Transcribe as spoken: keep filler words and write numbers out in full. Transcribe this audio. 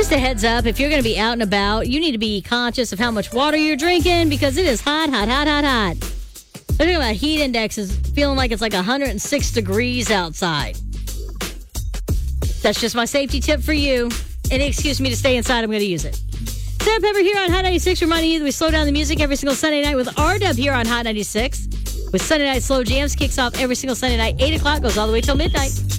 Just a heads up, if you're going to be out and about, you need to be conscious of how much water you're drinking because it is hot, hot, hot, hot, hot. They're talking about heat index is feeling like it's like one hundred six degrees outside. That's just my safety tip for you. Any excuse me to stay inside, I'm going to use it. Sarah Pepper here on Hot ninety-six, reminding you that we slow down the music every single Sunday night with R-Dub here on Hot ninety-six. With Sunday Night Slow Jams, kicks off every single Sunday night, eight o'clock, goes all the way till midnight.